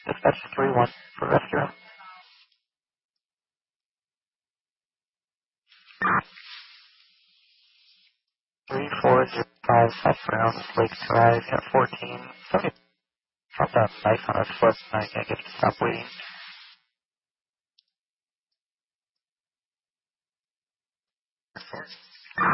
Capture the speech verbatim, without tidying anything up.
Dispatch three one for rescue. three four zero five South Brown Lake Drive at fourteen. Somebody dropped a knife on his foot and I can't get it to stop bleeding.